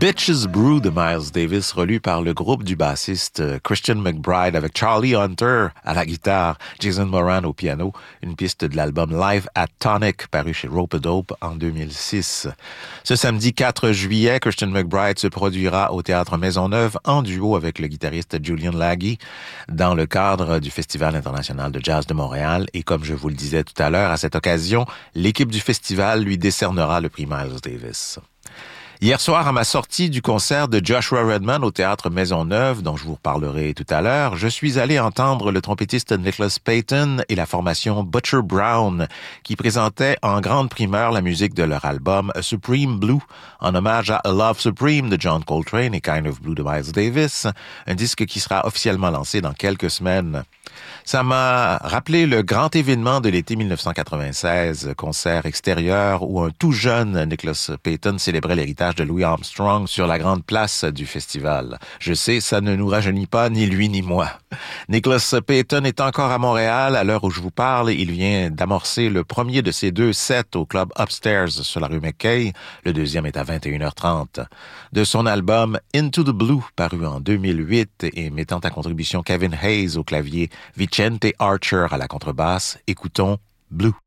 Bitches Brew de Miles Davis, relu par le groupe du bassiste Christian McBride avec Charlie Hunter à la guitare, Jason Moran au piano, une piste de l'album Live at Tonic paru chez Rope-A-Dope en 2006. Ce samedi 4 juillet, Christian McBride se produira au Théâtre Maisonneuve en duo avec le guitariste Julian Laghi dans le cadre du Festival international de jazz de Montréal et comme je vous le disais tout à l'heure, à cette occasion, l'équipe du festival lui décernera le prix Miles Davis. Hier soir, à ma sortie du concert de Joshua Redman au Théâtre Maisonneuve, dont je vous reparlerai tout à l'heure, je suis allé entendre le trompettiste Nicholas Payton et la formation Butcher Brown, qui présentaient en grande primeur la musique de leur album A Supreme Blue, en hommage à A Love Supreme de John Coltrane et Kind of Blue de Miles Davis, un disque qui sera officiellement lancé dans quelques semaines. Ça m'a rappelé le grand événement de l'été 1996, concert extérieur où un tout jeune Nicholas Payton célébrait l'héritage de Louis Armstrong sur la grande place du festival. Je sais, ça ne nous rajeunit pas, ni lui ni moi. Nicholas Payton est encore à Montréal. À l'heure où je vous parle, il vient d'amorcer le premier de ses 2 sets au club Upstairs sur la rue McKay. Le deuxième est à 21h30. De son album Into the Blue, paru en 2008 et mettant à contribution Kevin Hayes au clavier, Vicente Archer à la contrebasse, écoutons Blue.